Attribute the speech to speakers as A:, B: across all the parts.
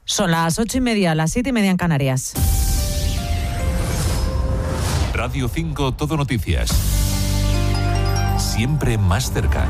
A: Son las 8:30, las 7:30 en Canarias.
B: Radio 5 Todo Noticias. Siempre más cerca.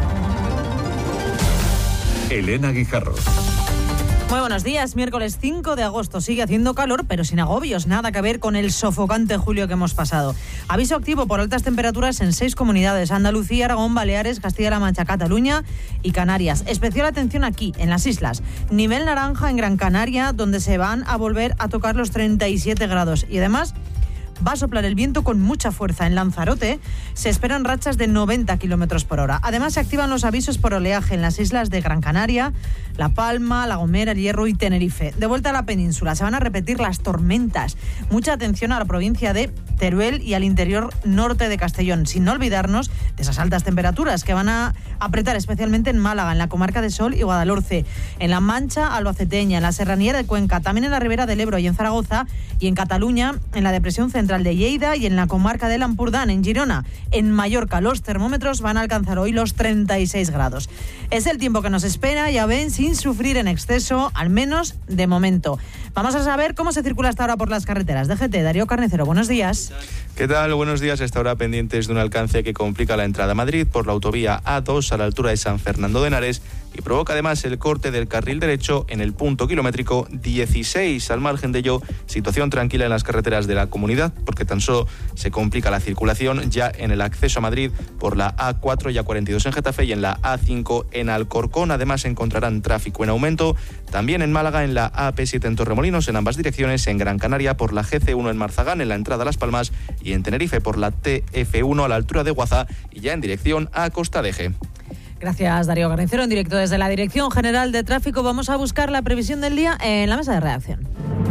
B: Elena Guijarro.
A: Muy buenos días, miércoles 5 de agosto. Sigue haciendo calor, pero sin agobios, nada que ver con el sofocante julio que hemos pasado. Aviso activo por altas temperaturas en 6 comunidades: Andalucía, Aragón, Baleares, Castilla-La Mancha, Cataluña y Canarias. Especial atención aquí, en las islas. Nivel naranja en Gran Canaria, donde se van a volver a tocar los 37 grados. Y además va a soplar el viento con mucha fuerza. En Lanzarote se esperan rachas de 90 kilómetros por hora. Además, se activan los avisos por oleaje en las islas de Gran Canaria, La Palma, La Gomera, El Hierro y Tenerife. De vuelta a la península, se van a repetir las tormentas. Mucha atención a la provincia de Teruel y al interior norte de Castellón, sin olvidarnos de esas altas temperaturas que van a apretar especialmente en Málaga, en la comarca de Sol y Guadalhorce, en La Mancha albaceteña, en la Serranía de Cuenca, también en la Ribera del Ebro y en Zaragoza, y en Cataluña, en la depresión central de Lleida y en la comarca del Ampurdán, en Girona. En Mallorca los termómetros van a alcanzar hoy los 36 grados. Es el tiempo que nos espera, ya ven, sin sufrir en exceso, al menos de momento. Vamos a saber cómo se circula hasta ahora por las carreteras. DGT, Darío Carnicero, buenos días.
C: ¿Qué tal? Buenos días. Hasta ahora pendientes de un alcance que complica la entrada a Madrid por la autovía A2 a la altura de San Fernando de Henares y provoca además el corte del carril derecho en el punto kilométrico 16. Al margen de ello, situación tranquila en las carreteras de la comunidad, porque tan solo se complica la circulación ya en el acceso a Madrid por la A4 y A42 en Getafe y en la A5 en Alcorcón. Además encontrarán tráfico en aumento también en Málaga en la AP7 en Torremolinos en ambas direcciones, en Gran Canaria por la GC1 en Marzagán en la entrada a Las Palmas y en Tenerife por la TF1 a la altura de Guazá y ya en dirección a Costa de Eje.
A: Gracias, Darío Carnicero. En directo desde la Dirección General de Tráfico vamos a buscar la previsión del día en la mesa de redacción.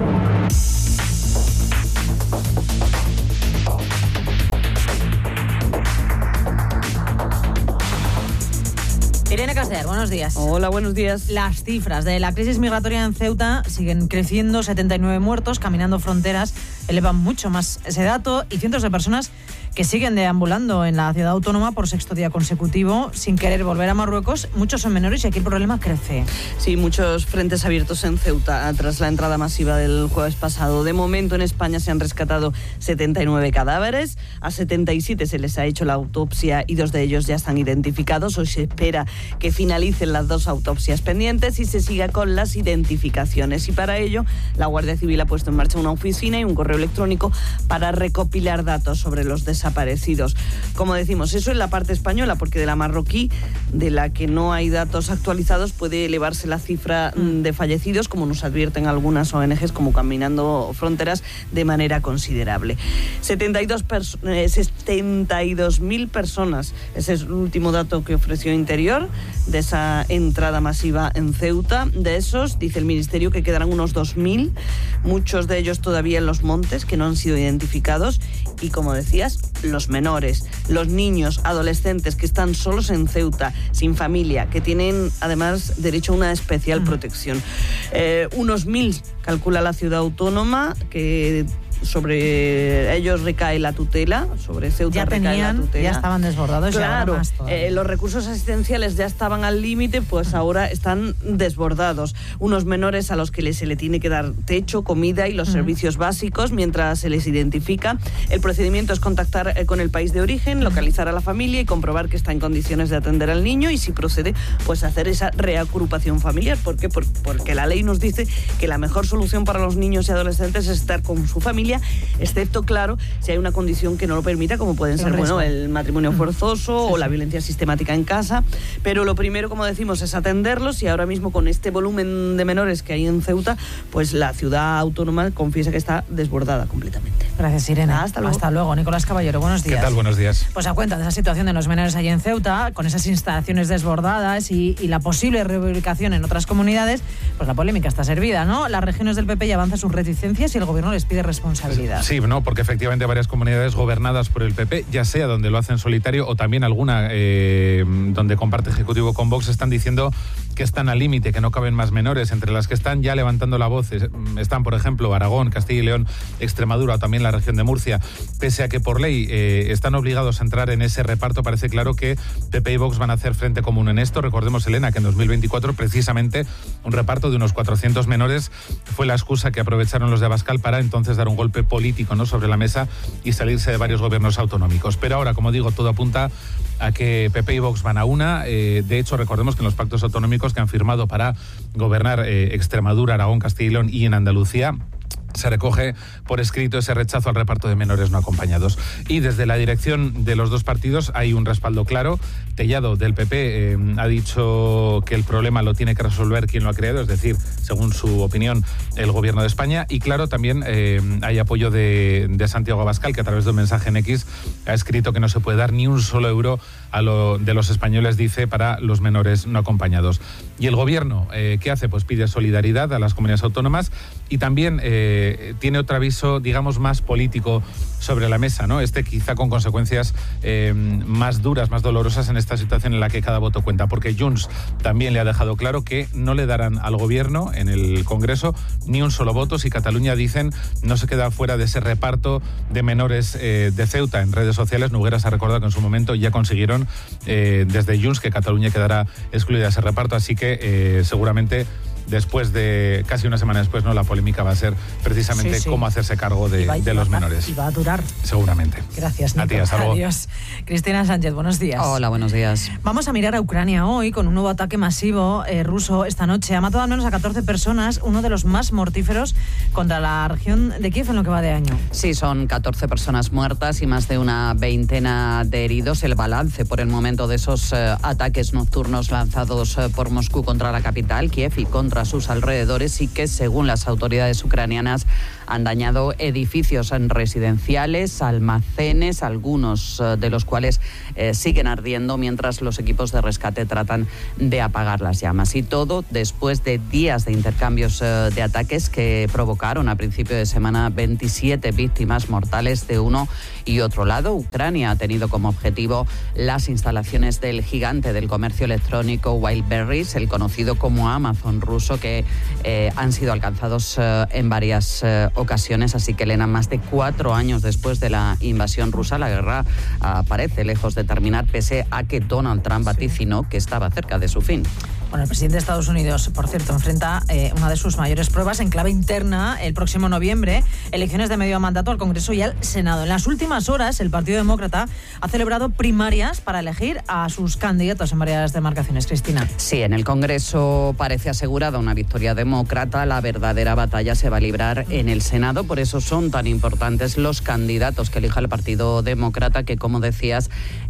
A: Irene Castellar, buenos días.
D: Hola, buenos días.
A: Las cifras de la crisis migratoria en Ceuta siguen creciendo, 79 muertos, caminando fronteras, elevan mucho más ese dato y cientos de personas que siguen deambulando en la ciudad autónoma por sexto día consecutivo sin querer volver a Marruecos. Muchos son menores y aquí el problema crece.
D: Sí, muchos frentes abiertos en Ceuta tras la entrada masiva del jueves pasado. De momento en España se han rescatado 79 cadáveres, a 77 se les ha hecho la autopsia y 2 de ellos ya están identificados. Hoy se espera que finalicen las 2 autopsias pendientes y se siga con las identificaciones. Y para ello, la Guardia Civil ha puesto en marcha una oficina y un correo electrónico para recopilar datos sobre los desaparecidos. Como decimos, eso en la parte española, porque de la marroquí, de la que no hay datos actualizados, puede elevarse la cifra de fallecidos, como nos advierten algunas ONGs como Caminando Fronteras, de manera considerable. 72.000 personas, ese es el último dato que ofreció Interior de esa entrada masiva en Ceuta. De esos, dice el Ministerio, que quedarán unos 2.000, muchos de ellos todavía en los montes, que no han sido identificados, y como decías, los menores, los niños, adolescentes que están solos en Ceuta, sin familia, que tienen además derecho a una especial protección. Unos 1.000 calcula la ciudad autónoma, que sobre ellos recae la tutela, sobre Ceuta recae la tutela.
A: Ya estaban desbordados.
D: Claro,
A: y
D: los recursos asistenciales ya estaban al límite, pues ahora están desbordados. Unos menores a los que se le tiene que dar techo, comida y los servicios básicos mientras se les identifica. El procedimiento es contactar con el país de origen, localizar a la familia y comprobar que está en condiciones de atender al niño y, si procede, pues hacer esa reagrupación familiar. ¿Por qué? Porque la ley nos dice que la mejor solución para los niños y adolescentes es estar con su familia, excepto, claro, si hay una condición que no lo permita, como pueden ser, el matrimonio forzoso o la violencia sistemática en casa. Pero lo primero, como decimos, es atenderlos, y ahora mismo con este volumen de menores que hay en Ceuta, pues la ciudad autónoma confiesa que está desbordada completamente.
A: Gracias, Irene.
D: Hasta luego.
A: Hasta luego. Nicolás Caballero, buenos días.
E: ¿Qué tal? Buenos días.
A: Pues a cuenta de esa situación de los menores allí en Ceuta, con esas instalaciones desbordadas y la posible reubicación en otras comunidades, pues la polémica está servida, ¿no? Las regiones del PP ya avanzan sus reticencias y el gobierno les pide responsabilidad.
E: Sí, no, porque efectivamente varias comunidades gobernadas por el PP, ya sea donde lo hacen solitario o también alguna donde comparte ejecutivo con Vox, están diciendo que que están al límite, que no caben más menores. Entre las que están ya levantando la voz están, por ejemplo, Aragón, Castilla y León, Extremadura o también la región de Murcia. Pese a que por ley están obligados a entrar en ese reparto, parece claro que PP y Vox van a hacer frente común en esto. Recordemos, Elena, que en 2024 precisamente un reparto de unos 400 menores fue la excusa que aprovecharon los de Abascal para entonces dar un golpe político, ¿no?, sobre la mesa y salirse de varios gobiernos autonómicos. Pero ahora, como digo, todo apunta a que PP y Vox van a una. De hecho, recordemos que en los pactos autonómicos que han firmado para gobernar Extremadura, Aragón, Castilla y León y en Andalucía, se recoge por escrito ese rechazo al reparto de menores no acompañados. Y desde la dirección de los dos partidos hay un respaldo claro. Tellado, del PP, ha dicho que el problema lo tiene que resolver quien lo ha creado, es decir, según su opinión, el Gobierno de España. Y claro, también hay apoyo de Santiago Abascal, que a través de un mensaje en X ha escrito que no se puede dar ni un solo euro de los españoles, dice, para los menores no acompañados. Y el Gobierno, ¿qué hace? Pues pide solidaridad a las comunidades autónomas y también tiene otro aviso, digamos, más político sobre la mesa, ¿no? Quizá con consecuencias más duras, más dolorosas en esta situación en la que cada voto cuenta, porque Junts también le ha dejado claro que no le darán al Gobierno en el Congreso ni un solo voto si Cataluña, dicen, no se queda fuera de ese reparto de menores de Ceuta. En redes sociales, Nogueras ha recordado que en su momento ya consiguieron desde Junts que Cataluña quedará excluida de ese reparto, así que seguramente después de casi una semana después, no, la polémica va a ser precisamente cómo hacerse cargo de los menores.
A: Y va a durar.
E: Seguramente.
A: Gracias, Nico.
E: A ti, hasta luego.
A: Adiós. Cristina Sánchez, buenos días.
F: Hola, buenos días.
A: Vamos a mirar a Ucrania hoy con un nuevo ataque masivo ruso esta noche. Ha matado al menos a 14 personas, uno de los más mortíferos contra la región de Kiev en lo que va de año.
F: Sí, son 14 personas muertas y más de una veintena de heridos. El balance por el momento de esos ataques nocturnos lanzados por Moscú contra la capital, Kiev, y contra sus alrededores, y que, según las autoridades ucranianas, han dañado edificios residenciales, almacenes, algunos de los cuales siguen ardiendo mientras los equipos de rescate tratan de apagar las llamas. Y todo después de días de intercambios de ataques que provocaron a principio de semana 27 víctimas mortales de uno y otro lado. Ucrania ha tenido como objetivo las instalaciones del gigante del comercio electrónico Wildberries, el conocido como Amazon ruso, que han sido alcanzados en varias ocasiones. Así que, Elena, más de 4 años después de la invasión rusa, la guerra parece lejos de terminar, pese a que Donald Trump vaticinó que estaba cerca de su fin.
A: Bueno, el presidente de Estados Unidos, por cierto, enfrenta una de sus mayores pruebas en clave interna el próximo noviembre, elecciones de medio mandato al Congreso y al Senado. En las últimas horas, el Partido Demócrata ha celebrado primarias para elegir a sus candidatos en varias demarcaciones. Cristina.
F: Sí, en el Congreso parece asegurada una victoria demócrata. La verdadera batalla se va a librar en el Senado. Por eso son tan importantes los candidatos que elija el Partido Demócrata, que, como decías,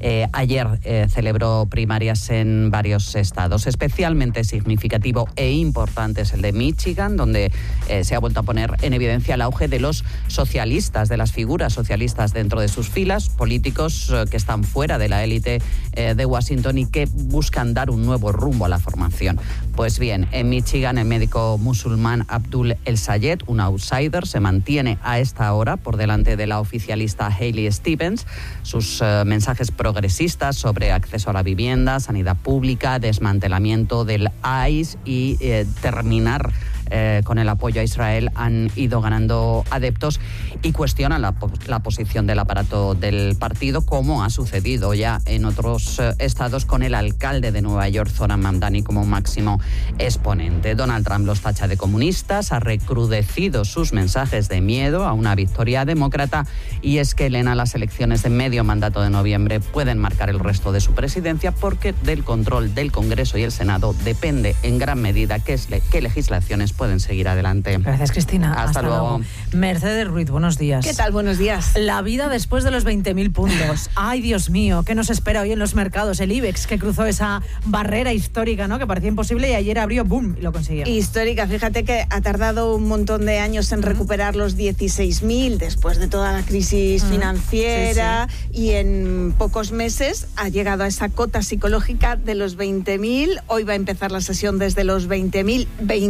F: ayer celebró primarias en varios estados. Especialmente significativo e importante es el de Michigan, donde se ha vuelto a poner en evidencia el auge de los socialistas, de las figuras socialistas dentro de sus filas, políticos que están fuera de la élite de Washington y que buscan dar un nuevo rumbo a la formación. Pues bien, en Michigan, el médico musulmán Abdul El-Sayed, un outsider, se mantiene a esta hora por delante de la oficialista Hailey Stevens. Sus mensajes progresistas sobre acceso a la vivienda, sanidad pública, desmantelamiento del ICE y terminar con el apoyo a Israel han ido ganando adeptos y cuestionan la posición del aparato del partido, como ha sucedido ya en otros estados con el alcalde de Nueva York, Zoran Mamdani, como máximo exponente. Donald Trump los tacha de comunistas, ha recrudecido sus mensajes de miedo a una victoria demócrata, y es que, Elena, las elecciones de medio mandato de noviembre pueden marcar el resto de su presidencia, porque del control del Congreso y el Senado depende en gran medida qué legislaciones pueden seguir adelante.
A: Gracias, Cristina.
F: Hasta luego.
A: Mercedes Ruiz, buenos días.
G: ¿Qué tal? Buenos días.
A: La vida después de los 20.000 puntos. Ay, Dios mío, ¿qué nos espera hoy en los mercados? El IBEX, que cruzó esa barrera histórica, ¿no?, que parecía imposible, y ayer abrió, boom, y lo consiguió.
G: Histórica, fíjate que ha tardado un montón de años en recuperar los 16.000 después de toda la crisis financiera, y en pocos meses ha llegado a esa cota psicológica de los 20.000. Hoy va a empezar la sesión desde los 20.023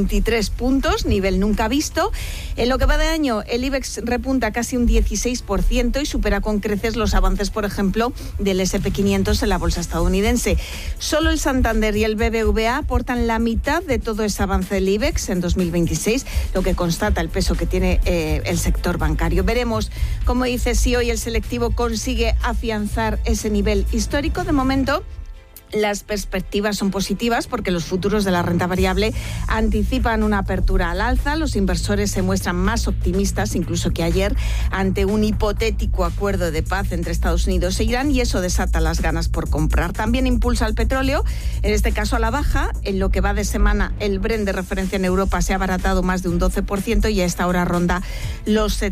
G: puntos, nivel nunca visto. En lo que va de año, el IBEX repunta casi un 16% y supera con creces los avances, por ejemplo, del S&P 500 en la bolsa estadounidense. Solo el Santander y el BBVA aportan la mitad de todo ese avance del IBEX en 2026, lo que constata el peso que tiene el sector bancario. Veremos, como dice, si hoy el selectivo consigue afianzar ese nivel histórico. De momento, las perspectivas son positivas porque los futuros de la renta variable anticipan una apertura al alza. Los inversores se muestran más optimistas incluso que ayer ante un hipotético acuerdo de paz entre Estados Unidos e Irán, y eso desata las ganas por comprar. También impulsa el petróleo, en este caso a la baja. En lo que va de semana, el Brent de referencia en Europa se ha abaratado más de un 12% y a esta hora ronda los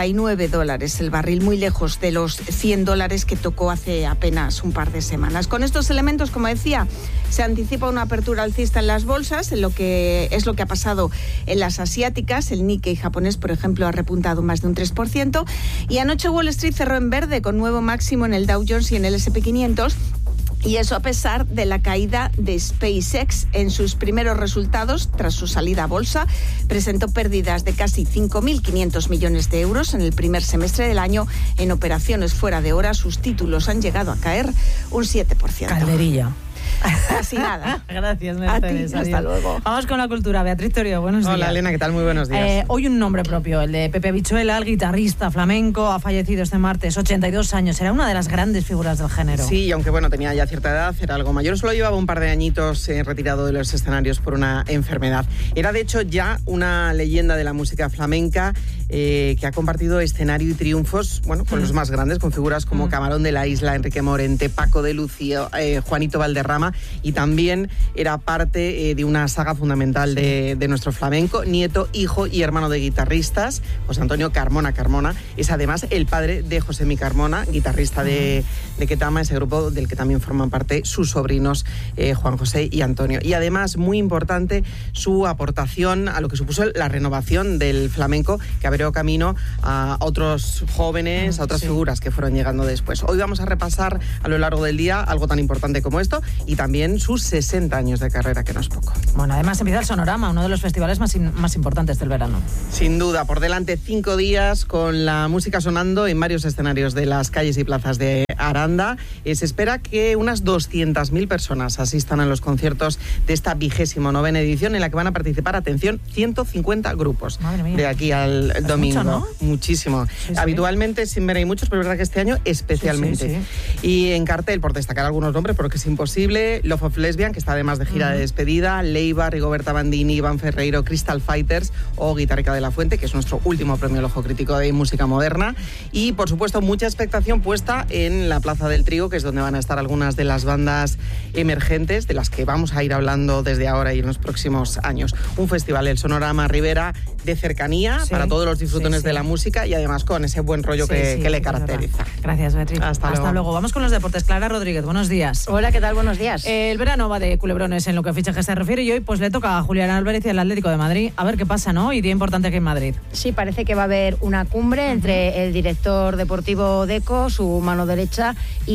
G: $79 el barril, muy lejos de los $100 que tocó hace apenas un par de semanas. Con estos elementos, como decía, se anticipa una apertura alcista en las bolsas, en lo que es lo que ha pasado en las asiáticas. El Nikkei japonés, por ejemplo, ha repuntado más de un 3%, y anoche Wall Street cerró en verde con nuevo máximo en el Dow Jones y en el S&P 500. Y eso a pesar de la caída de SpaceX. En sus primeros resultados, tras su salida a bolsa, presentó pérdidas de casi 5.500 millones de euros en el primer semestre del año. En operaciones fuera de hora, sus títulos han llegado a caer un 7%.
A: Calderilla.
G: Casi nada.
A: Gracias,
G: Mercedes. A ti, hasta luego.
A: Vamos con la cultura. Beatriz Torio, buenos días.
H: Hola, Elena, ¿qué tal? Muy buenos días.
A: Hoy un nombre propio, el de Pepe Habichuela, el guitarrista flamenco, ha fallecido este martes, 82 años. Era una de las grandes figuras del género.
H: Sí, aunque bueno, tenía ya cierta edad, era algo mayor. Solo llevaba un par de añitos retirado de los escenarios por una enfermedad. Era, de hecho, ya una leyenda de la música flamenca que ha compartido escenario y triunfos, bueno, con los más grandes, con figuras como Camarón de la Isla, Enrique Morente, Paco de Lucía, Juanito Valderrama, y también era parte de una saga fundamental de nuestro flamenco, nieto, hijo y hermano de guitarristas. José Antonio Carmona es además el padre de Josemi Carmona, guitarrista de Ketama, ese grupo del que también forman parte sus sobrinos Juan José y Antonio. Y además, muy importante, su aportación a lo que supuso la renovación del flamenco, que abrió camino a otros jóvenes, a otras figuras que fueron llegando después. Hoy vamos a repasar a lo largo del día algo tan importante como esto, y también sus 60 años de carrera, que no es poco.
A: Bueno, además empieza el Sonorama, uno de los festivales más importantes del verano.
H: Sin duda, por delante 5 días con la música sonando en varios escenarios de las calles y plazas de Aranda. Se espera que unas 200.000 personas asistan a los conciertos de esta 29ª edición, en la que van a participar, atención, 150 grupos.
A: Madre mía.
H: De aquí al domingo.
A: Mucho, ¿no?
H: Muchísimo.
A: Sí.
H: Habitualmente sin ver hay muchos, pero es verdad que este año especialmente. Sí. Y en cartel, por destacar algunos nombres, porque es imposible, Love of Lesbian, que está además de gira de despedida, Leiva, Rigoberta Bandini, Iván Ferreiro, Crystal Fighters o Guitarrica de la Fuente, que es nuestro último premio al Ojo Crítico de música moderna. Y, por supuesto, mucha expectación puesta en la Plaza del Trigo, que es donde van a estar algunas de las bandas emergentes, de las que vamos a ir hablando desde ahora y en los próximos años. Un festival, el Sonorama Rivera, de cercanía para todos los disfrutones de la música, y además con ese buen rollo que le caracteriza.
A: Gracias, Beatriz. Hasta luego. Vamos con los deportes. Clara Rodríguez, buenos días.
I: Hola, ¿qué tal? Buenos días.
A: El verano va de culebrones en lo que a fichaje se refiere, y hoy pues le toca a Julián Álvarez y al Atlético de Madrid. A ver qué pasa, ¿no? Y día importante aquí en Madrid.
I: Sí, parece que va a haber una cumbre entre el director deportivo Deco, su mano derecha,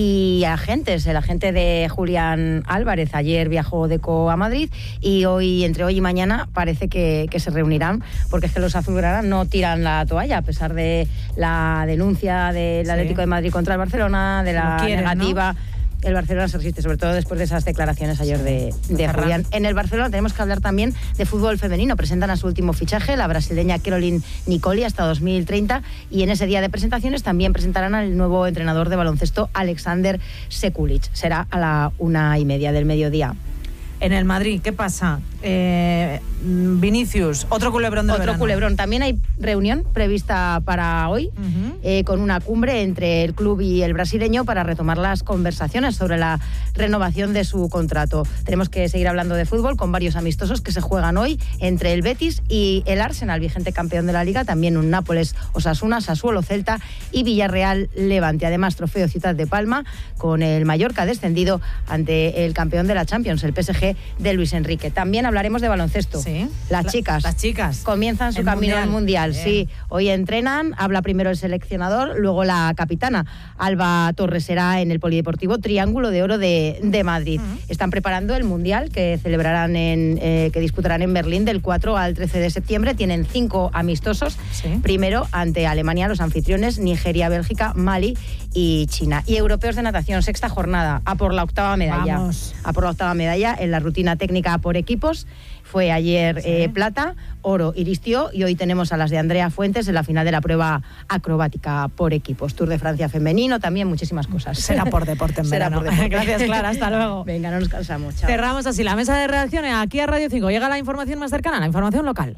I: y agentes. El agente de Julián Álvarez. Ayer viajó Deco a Madrid y hoy, entre hoy y mañana, parece que se reunirán, porque es que los azulgranas no tiran la toalla, a pesar de la denuncia del Atlético de Madrid contra el Barcelona, de la negativa, ¿no? El Barcelona se resiste, sobre todo después de esas declaraciones ayer de Julián. En el Barcelona tenemos que hablar también de fútbol femenino. Presentan a su último fichaje, la brasileña Caroline Nicoli, hasta 2030, y en ese día de presentaciones también presentarán al nuevo entrenador de baloncesto, Alexander Sekulic. Será a la 1:30 del mediodía.
A: En el Madrid, ¿qué pasa? Vinicius, otro culebrón del verano.
I: Otro culebrón. También hay reunión prevista para hoy, con una cumbre entre el club y el brasileño para retomar las conversaciones sobre la renovación de su contrato. Tenemos que seguir hablando de fútbol con varios amistosos que se juegan hoy entre el Betis y el Arsenal, vigente campeón de la Liga, también un Nápoles-Osasuna, Sassuolo-Celta y Villarreal-Levante. Además, trofeo Ciudad de Palma con el Mallorca descendido ante el campeón de la Champions, el PSG de Luis Enrique. También hablaremos de baloncesto.
A: Sí.
I: La Las chicas comienzan su camino al Mundial. Sí, hoy entrenan, habla primero el seleccionador, luego la capitana. Alba Torres será en el Polideportivo Triángulo de Oro de Madrid. Están preparando el Mundial que celebrarán que disputarán en Berlín del 4 al 13 de septiembre. Tienen 5 amistosos. Sí. Primero ante Alemania, los anfitriones, Nigeria, Bélgica, Mali y China. Y europeos de natación, sexta jornada, a por la octava medalla.
A: Vamos.
I: A por la octava medalla en la rutina técnica por equipos. Fue ayer plata, oro Iristió, y hoy tenemos a las de Andrea Fuentes en la final de la prueba acrobática por equipos. Tour de Francia femenino, también muchísimas cosas.
A: Será por deporte en verano.
I: Será por deporte.
A: Gracias, Clara, hasta luego.
I: Venga, no nos cansamos. Chao.
A: Cerramos así la mesa de redacciones aquí a Radio 5. Llega la información más cercana, la información local.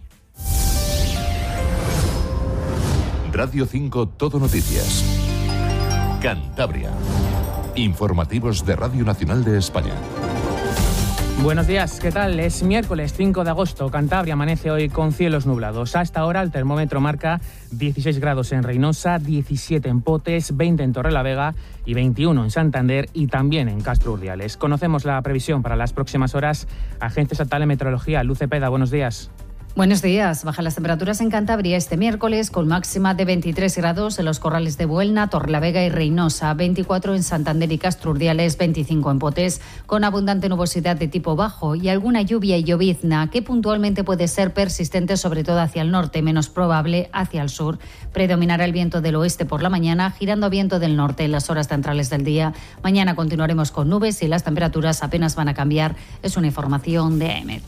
B: Radio 5 Todo Noticias. Cantabria. Informativos de Radio Nacional de España.
J: Buenos días, ¿qué tal? Es miércoles 5 de agosto. Cantabria amanece hoy con cielos nublados. A esta hora el termómetro marca 16 grados en Reynosa, 17 en Potes, 20 en Torrelavega y 21 en Santander y también en Castro Urdiales. Conocemos la previsión para las próximas horas. Agencia Estatal de Meteorología, Luz Cepeda, buenos días.
K: Buenos días. Bajan las temperaturas en Cantabria este miércoles con máxima de 23 grados en los Corrales de Buelna, Torrelavega y Reynosa, 24 en Santander y Castro Urdiales, 25 en Potes, con abundante nubosidad de tipo bajo y alguna lluvia y llovizna que puntualmente puede ser persistente sobre todo hacia el norte, menos probable hacia el sur. Predominará el viento del oeste por la mañana, girando a viento del norte en las horas centrales del día. Mañana continuaremos con nubes y las temperaturas apenas van a cambiar. Es una información de AEMET.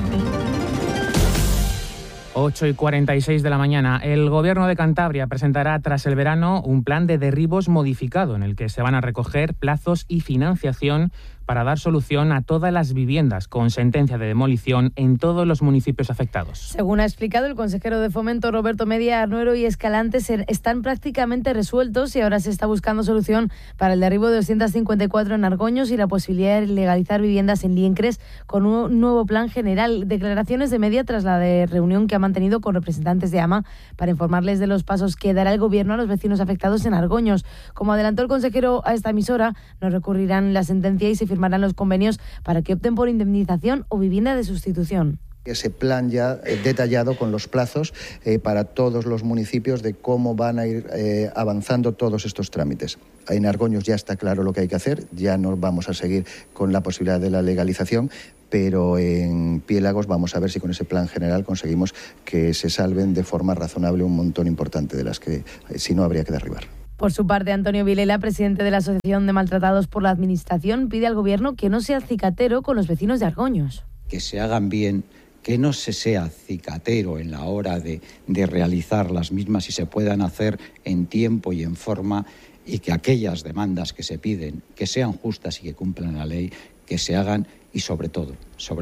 J: 8:46 de la mañana. El Gobierno de Cantabria presentará tras el verano un plan de derribos modificado en el que se van a recoger plazos y financiación para dar solución a todas las viviendas con sentencia de demolición en todos los municipios afectados.
L: Según ha explicado el consejero de Fomento Roberto Media, Arnuero y Escalante están prácticamente resueltos y ahora se está buscando solución para el derribo de 254 en Argoños y la posibilidad de legalizar viviendas en Liencres con un nuevo plan general. Declaraciones de Media tras la reunión que ha mantenido con representantes de AMA para informarles de los pasos que dará el Gobierno a los vecinos afectados en Argoños. Como adelantó el consejero a esta emisora, no recurrirán la sentencia y se firmarán los convenios para que opten por indemnización o vivienda de sustitución.
M: Ese plan ya detallado con los plazos para todos los municipios de cómo van a ir avanzando todos estos trámites. En Argoños ya está claro lo que hay que hacer, ya no vamos a seguir con la posibilidad de la legalización, pero en Piélagos vamos a ver si con ese plan general conseguimos que se salven de forma razonable un montón importante de las que si no habría que derribar.
L: Por su parte, Antonio Vilela, presidente de la Asociación de Maltratados por la Administración, pide al Gobierno que no sea cicatero con los vecinos de Argoños.
N: Que se hagan bien, que no se sea cicatero en la hora de realizar las mismas y se puedan hacer en tiempo y en forma, y que aquellas demandas que se piden, que sean justas y que cumplan la ley, que se hagan y sobre todo,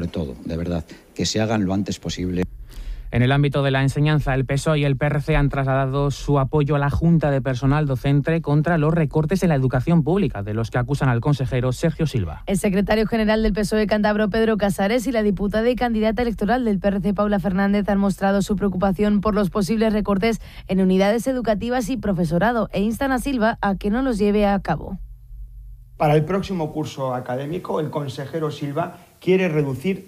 N: de verdad, que se hagan lo antes posible.
J: En el ámbito de la enseñanza, el PSOE y el PRC han trasladado su apoyo a la Junta de Personal Docente contra los recortes en la educación pública, de los que acusan al consejero Sergio Silva.
L: El secretario general del PSOE cántabro, Pedro Casares, y la diputada y candidata electoral del PRC, Paula Fernández, han mostrado su preocupación por los posibles recortes en unidades educativas y profesorado e instan a Silva a que no los lleve a cabo.
O: Para el próximo curso académico, el consejero Silva quiere reducir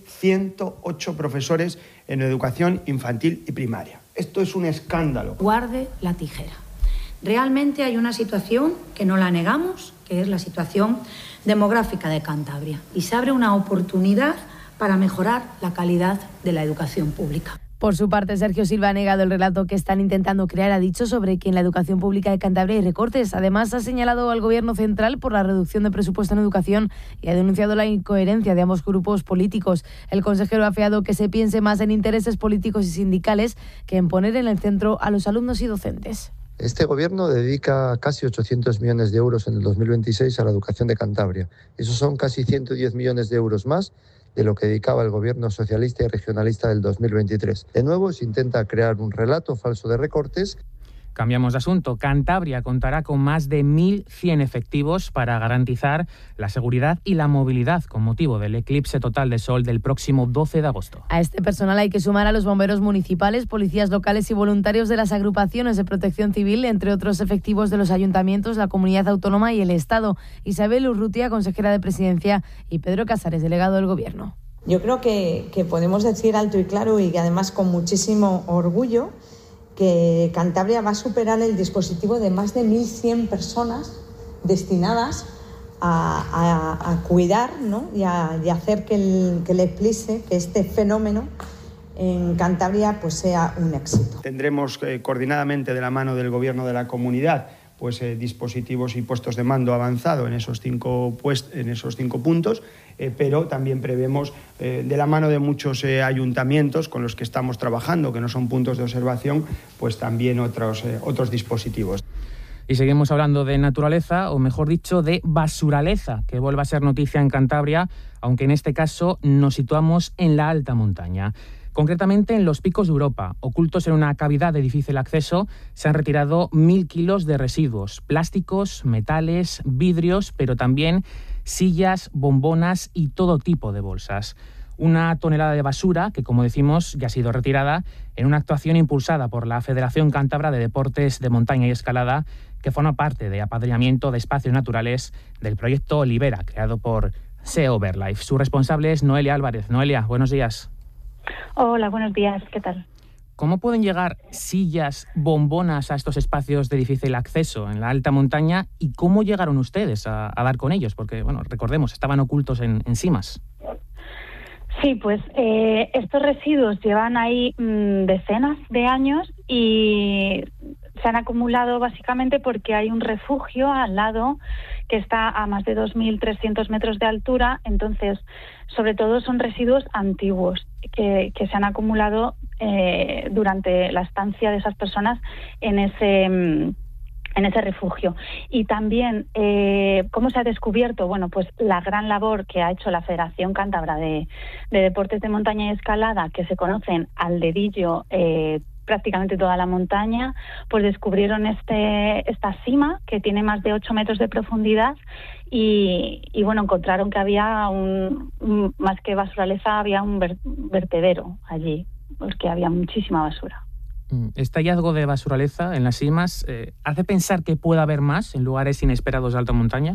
O: 108 profesores en educación infantil y primaria. Esto es un escándalo.
P: Guarde la tijera. Realmente hay una situación que no la negamos, que es la situación demográfica de Cantabria. Y se abre una oportunidad para mejorar la calidad de la educación pública.
L: Por su parte, Sergio Silva ha negado el relato que están intentando crear. Ha dicho sobre que en la educación pública de Cantabria hay recortes. Además, ha señalado al Gobierno central por la reducción de presupuesto en educación y ha denunciado la incoherencia de ambos grupos políticos. El consejero ha afeado que se piense más en intereses políticos y sindicales que en poner en el centro a los alumnos y docentes.
Q: Este Gobierno dedica casi 800 millones de euros en el 2026 a la educación de Cantabria. Esos son casi 110 millones de euros más de lo que dedicaba el Gobierno socialista y regionalista del 2023. De nuevo, se intenta crear un relato falso de recortes.
J: Cambiamos de asunto. Cantabria contará con más de 1.100 efectivos para garantizar la seguridad y la movilidad con motivo del eclipse total de sol del próximo 12 de agosto.
L: A este personal hay que sumar a los bomberos municipales, policías locales y voluntarios de las agrupaciones de protección civil, entre otros efectivos de los ayuntamientos, la comunidad autónoma y el Estado. Isabel Urrutia, consejera de Presidencia, y Pedro Casares, delegado del Gobierno.
R: Yo creo que podemos decir alto y claro, y además con muchísimo orgullo, que Cantabria va a superar el dispositivo de más de 1.100 personas destinadas a cuidar, ¿no? y a hacer que el eclipse, que este fenómeno en Cantabria pues sea un éxito.
O: Tendremos coordinadamente de la mano del Gobierno de la Comunidad pues dispositivos y puestos de mando avanzado en esos 5 puntos, pero también prevemos de la mano de muchos ayuntamientos con los que estamos trabajando, que no son puntos de observación, pues también otros dispositivos.
J: Y seguimos hablando de naturaleza, o mejor dicho, de basuraleza, que vuelve a ser noticia en Cantabria, aunque en este caso nos situamos en la alta montaña. Concretamente en los Picos de Europa, ocultos en una cavidad de difícil acceso, se han retirado 1.000 kilos de residuos, plásticos, metales, vidrios, pero también sillas, bombonas y todo tipo de bolsas. Una tonelada de basura que, como decimos, ya ha sido retirada en una actuación impulsada por la Federación Cántabra de Deportes de Montaña y Escalada, que forma parte de apadrinamiento de espacios naturales del proyecto Libera, creado por SEO Verlife. Su responsable es Noelia Álvarez. Noelia, buenos días.
S: Hola, buenos días, ¿qué tal?
J: ¿Cómo pueden llegar sillas, bombonas a estos espacios de difícil acceso en la alta montaña y cómo llegaron ustedes a dar con ellos? Porque, bueno, recordemos, estaban ocultos en simas.
S: Sí, pues estos residuos llevan ahí decenas de años y se han acumulado básicamente porque hay un refugio al lado que está a más de 2.300 metros de altura. Entonces, sobre todo son residuos antiguos que se han acumulado durante la estancia de esas personas en ese refugio. Y también, ¿cómo se ha descubierto? Bueno, pues la gran labor que ha hecho la Federación Cántabra de Deportes de Montaña y Escalada, que se conocen al dedillo prácticamente toda la montaña, pues descubrieron esta cima que tiene más de 8 metros de profundidad y bueno, encontraron que había más que basuraleza, había un vertedero allí, porque había muchísima basura.
J: Este hallazgo de basuraleza en las cimas ¿hace pensar que pueda haber más en lugares inesperados de alta montaña?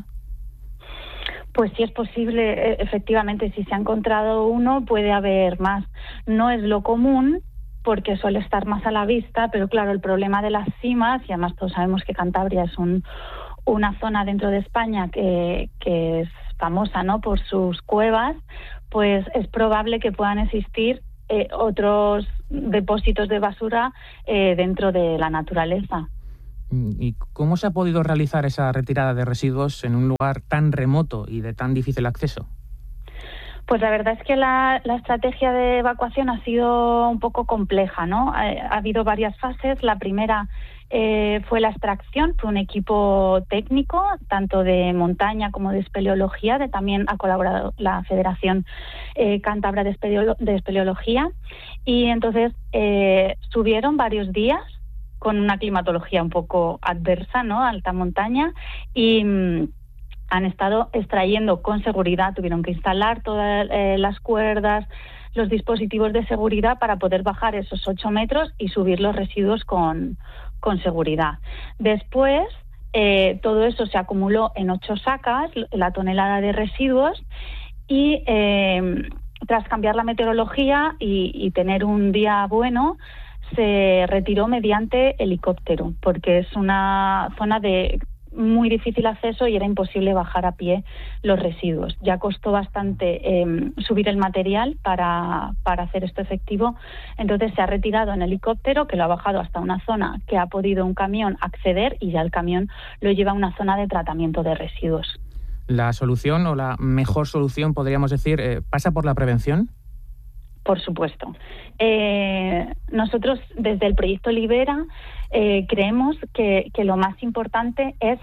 S: Pues sí es posible, efectivamente, si se ha encontrado uno puede haber más. No es lo común porque suele estar más a la vista, pero claro, el problema de las cimas, y además todos sabemos que Cantabria es una zona dentro de España que es famosa, ¿no?, por sus cuevas, pues es probable que puedan existir otros depósitos de basura dentro de la naturaleza.
J: ¿Y cómo se ha podido realizar esa retirada de residuos en un lugar tan remoto y de tan difícil acceso?
S: Pues la verdad es que la estrategia de evacuación ha sido un poco compleja, ¿no? Ha habido varias fases. La primera fue la extracción, fue un equipo técnico, tanto de montaña como de espeleología, también ha colaborado la Federación Cántabra de Espeleología, y entonces subieron varios días con una climatología un poco adversa, ¿no?, alta montaña, y han estado extrayendo con seguridad, tuvieron que instalar todas las cuerdas, los dispositivos de seguridad para poder bajar esos 8 metros y subir los residuos con seguridad. Después, todo eso se acumuló en 8 sacas, la tonelada de residuos, y tras cambiar la meteorología y tener un día bueno, se retiró mediante helicóptero, porque es una zona de muy difícil acceso y era imposible bajar a pie los residuos. Ya costó bastante subir el material para hacer esto efectivo, entonces se ha retirado en helicóptero, que lo ha bajado hasta una zona que ha podido un camión acceder, y ya el camión lo lleva a una zona de tratamiento de residuos.
J: ¿La solución o la mejor solución, podríamos decir, pasa por la prevención?
S: Por supuesto. Nosotros, desde el proyecto Libera, creemos que lo más importante es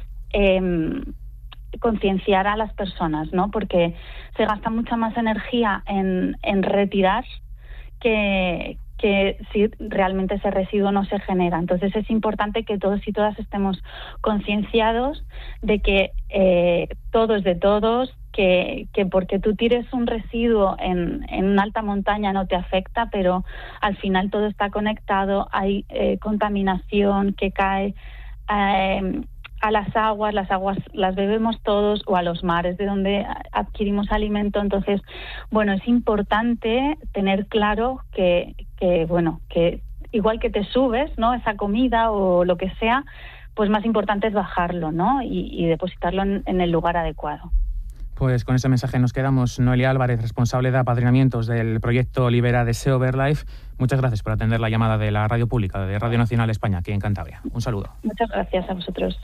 S: concienciar a las personas, ¿no? Porque se gasta mucha más energía en retirar que si realmente ese residuo no se genera. Entonces es importante que todos y todas estemos concienciados de que todo es de todos, que porque tú tires un residuo en una alta montaña no te afecta, pero al final todo está conectado, hay contaminación que cae a las aguas las bebemos todos, o a los mares de donde adquirimos alimento. Entonces, bueno, es importante tener claro que igual que te subes, ¿no?, esa comida o lo que sea, pues más importante es bajarlo, ¿no?, y depositarlo en el lugar adecuado.
J: Pues con ese mensaje nos quedamos. Noelia Álvarez, responsable de apadrinamientos del proyecto Libera Deseo Verlife. Muchas gracias por atender la llamada de la radio pública, de Radio Nacional España, aquí en Cantabria. Un saludo.
S: Muchas gracias a vosotros.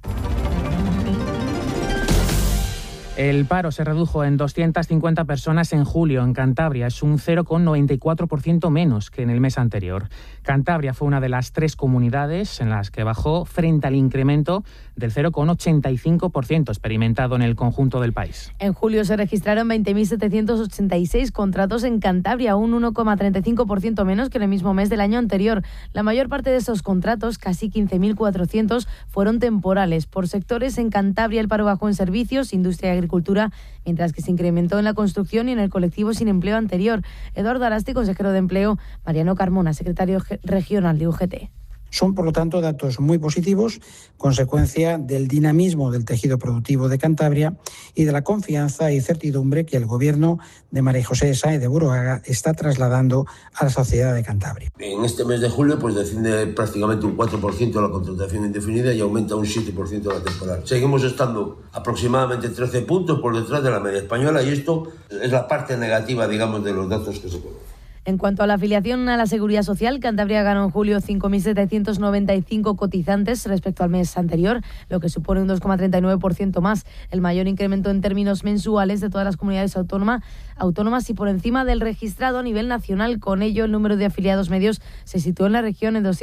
J: El paro se redujo en 250 personas en julio en Cantabria. Es un 0,94% menos que en el mes anterior. Cantabria fue una de las 3 comunidades en las que bajó frente al incremento del 0,85% experimentado en el conjunto del país.
L: En julio se registraron 20.786 contratos en Cantabria, un 1,35% menos que en el mismo mes del año anterior. La mayor parte de esos contratos, casi 15.400, fueron temporales. Por sectores, en Cantabria el paro bajó en servicios, industria y agricultura, mientras que se incrementó en la construcción y en el colectivo sin empleo anterior. Eduardo Arasti, consejero de Empleo; Mariano Carmona, secretario regional de UGT.
T: Son, por lo tanto, datos muy positivos, consecuencia del dinamismo del tejido productivo de Cantabria y de la confianza y certidumbre que el Gobierno de María José Sáenz de Buruaga está trasladando a la sociedad de Cantabria.
U: En este mes de julio desciende prácticamente un 4% la contratación indefinida y aumenta un 7% la temporal. Seguimos estando aproximadamente 13 puntos por detrás de la media española, y esto es la parte negativa, digamos, de los datos que se conocen.
L: En cuanto a la afiliación a la Seguridad Social, Cantabria ganó en julio 5.795 cotizantes respecto al mes anterior, lo que supone un 2,39% más, el mayor incremento en términos mensuales de todas las comunidades autónomas y por encima del registrado a nivel nacional. Con ello, el número de afiliados medios se situó en la región en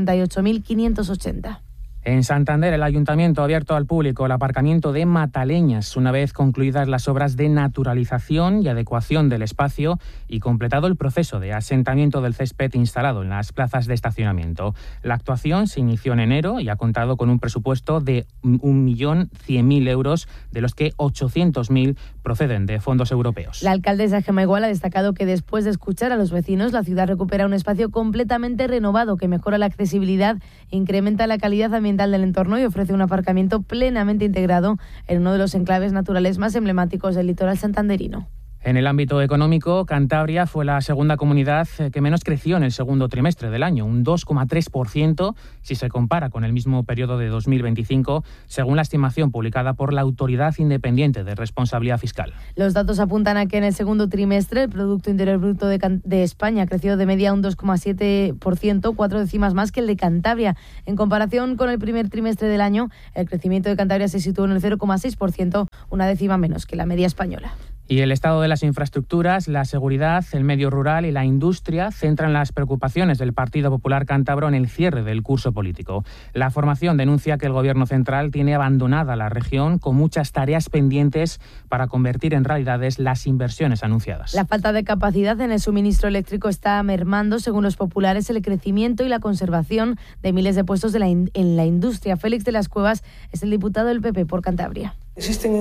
L: 248.580.
J: En Santander, el Ayuntamiento ha abierto al público el aparcamiento de Mataleñas, una vez concluidas las obras de naturalización y adecuación del espacio y completado el proceso de asentamiento del césped instalado en las plazas de estacionamiento. La actuación se inició en enero y ha contado con un presupuesto de 1.100.000 euros, de los que 800.000 proceden de fondos europeos.
L: La alcaldesa Gemma Igual ha destacado que después de escuchar a los vecinos, la ciudad recupera un espacio completamente renovado que mejora la accesibilidad, incrementa la calidad ambiental del entorno y ofrece un aparcamiento plenamente integrado en uno de los enclaves naturales más emblemáticos del litoral santanderino.
J: En el ámbito económico, Cantabria fue la segunda comunidad que menos creció en el segundo trimestre del año, un 2,3% si se compara con el mismo periodo de 2025, según la estimación publicada por la Autoridad Independiente de Responsabilidad Fiscal.
L: Los datos apuntan a que en el segundo trimestre el Producto Interior Bruto de España creció de media un 2,7%, 4 décimas más que el de Cantabria. En comparación con el primer trimestre del año, el crecimiento de Cantabria se situó en el 0,6%, una décima menos que la media española.
J: Y el estado de las infraestructuras, la seguridad, el medio rural y la industria centran las preocupaciones del Partido Popular cántabro en el cierre del curso político. La formación denuncia que el Gobierno central tiene abandonada la región con muchas tareas pendientes para convertir en realidades las inversiones anunciadas.
L: La falta de capacidad en el suministro eléctrico está mermando, según los populares, el crecimiento y la conservación de miles de puestos en la industria. Félix de las Cuevas es el diputado del PP por Cantabria.
V: Existen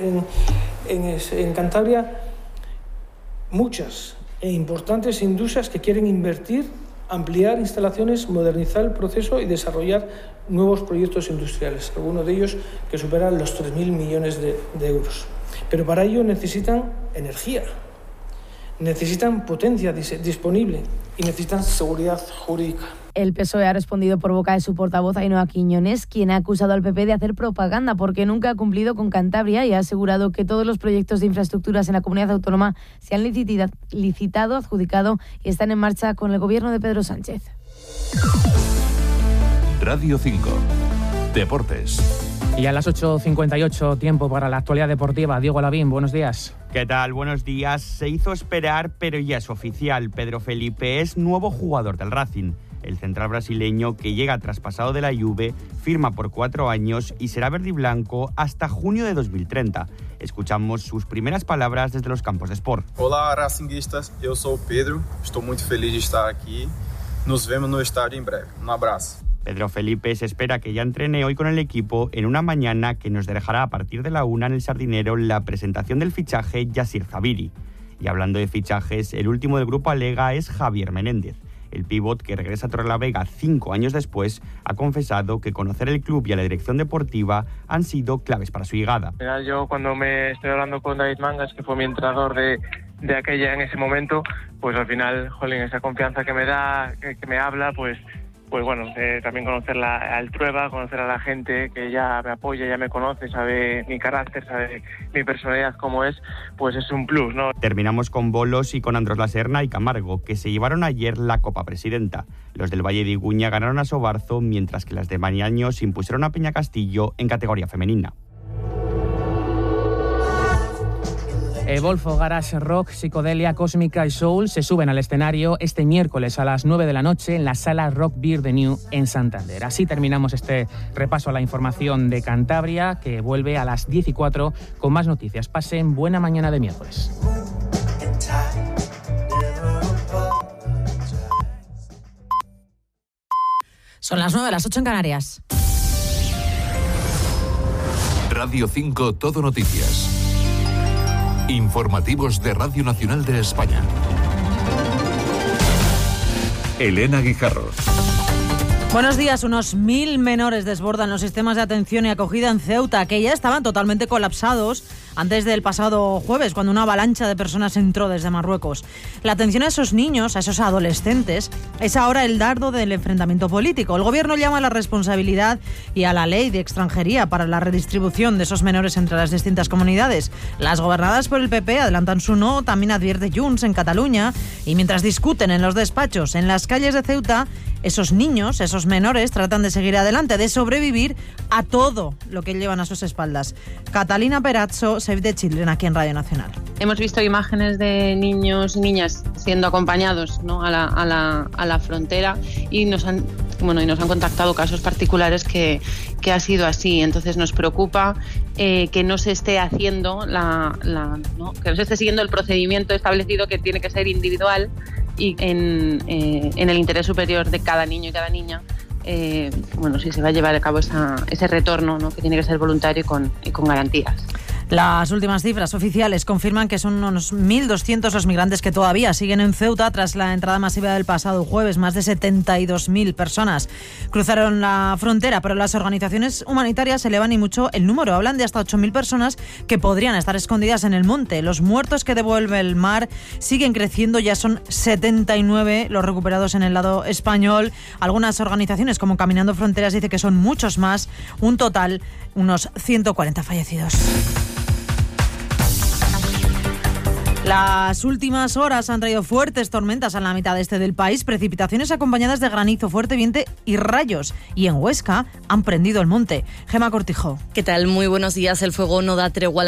V: en Cantabria muchas e importantes industrias que quieren invertir, ampliar instalaciones, modernizar el proceso y desarrollar nuevos proyectos industriales, algunos de ellos que superan los 3.000 millones de euros. Pero para ello necesitan energía, necesitan potencia disponible y necesitan seguridad jurídica.
L: El PSOE ha respondido por boca de su portavoz Ainhoa Quiñones, quien ha acusado al PP de hacer propaganda porque nunca ha cumplido con Cantabria y ha asegurado que todos los proyectos de infraestructuras en la comunidad autónoma se han licitado, adjudicado y están en marcha con el gobierno de Pedro Sánchez.
B: Radio 5. Deportes.
J: Y a las 8:58, tiempo para la actualidad deportiva. Diego Lavín, buenos días.
W: ¿Qué tal? Buenos días. Se hizo esperar, pero ya es oficial. Pedro Felipe es nuevo jugador del Racing. El central brasileño, que llega traspasado de la Juve, firma por 4 años y será verde y blanco hasta junio de 2030. Escuchamos sus primeras palabras desde los campos de Sport.
X: Olá, racinguistas. Eu sou Pedro. Estou muito feliz de estar aquí. Nos vemos no estadio en breve. Un abrazo.
W: Pedro Felipe se espera que ya entrene hoy con el equipo en una mañana que nos dejará a partir de la 1 en el Sardinero la presentación del fichaje Yassir Zaviri. Y hablando de fichajes, el último del grupo Alega es Javier Menéndez. El pívot, que regresa a Torrelavega 5 años después, ha confesado que conocer el club y a la dirección deportiva han sido claves para su llegada.
C: Yo cuando me estoy hablando con David Mangas, que fue mi entrenador de aquella en ese momento, pues al final, jolín, esa confianza que me da, que me habla, pues bueno, también conocer al Trueba, conocer a la gente que ya me apoya, ya me conoce, sabe mi carácter, sabe mi personalidad cómo es, pues es un plus, ¿no?
W: Terminamos con bolos y con Andros Laserna y Camargo, que se llevaron ayer la Copa Presidenta. Los del Valle de Iguña ganaron a Sobarzo, mientras que las de Mañaños impusieron a Peña Castillo en categoría femenina.
J: Volfo, Garage Rock, Psicodelia, Cósmica y Soul se suben al escenario este miércoles a las 9 de la noche en la sala Rock Beer de New en Santander. Así terminamos este repaso a la información de Cantabria, que vuelve a las 10:04 con más noticias. Pasen buena mañana de miércoles.
A: Son las 9, las 8 en Canarias.
B: Radio 5 Todo Noticias. Informativos de Radio Nacional de España. Elena Guijarro.
A: Buenos días. Unos 1.000 menores desbordan los sistemas de atención y acogida en Ceuta, que ya estaban totalmente colapsados antes del pasado jueves, cuando una avalancha de personas entró desde Marruecos. La atención a esos niños, a esos adolescentes, es ahora el dardo del enfrentamiento político. El gobierno llama a la responsabilidad y a la ley de extranjería para la redistribución de esos menores entre las distintas comunidades. Las gobernadas por el PP adelantan su no, también advierte Junts en Cataluña, y mientras discuten en los despachos en las calles de Ceuta, esos niños, esos menores, tratan de seguir adelante, de sobrevivir a todo lo que llevan a sus espaldas. Catalina Perazzo, Save the Children, aquí en Radio Nacional.
D: Hemos visto imágenes de niños y niñas siendo acompañados, ¿no?, a la frontera, y nos han contactado casos particulares que ha sido así. Entonces nos preocupa que no se esté haciendo que no se esté siguiendo el procedimiento establecido, que tiene que ser individual y en el interés superior de cada niño y cada niña. Si se va a llevar a cabo ese retorno, ¿no?, que tiene que ser voluntario y con garantías.
A: Las últimas cifras oficiales confirman que son unos 1.200 los migrantes que todavía siguen en Ceuta tras la entrada masiva del pasado jueves. Más de 72.000 personas cruzaron la frontera, pero las organizaciones humanitarias elevan y mucho el número. Hablan de hasta 8.000 personas que podrían estar escondidas en el monte. Los muertos que devuelve el mar siguen creciendo, ya son 79 los recuperados en el lado español. Algunas organizaciones, como Caminando Fronteras, dicen que son muchos más, un total, unos 140 fallecidos. Las últimas horas han traído fuertes tormentas a la mitad este del país, precipitaciones acompañadas de granizo, fuerte viento y rayos. Y en Huesca han prendido el monte. Gema Cortijo.
E: ¿Qué tal? Muy buenos días. El fuego no da tregua.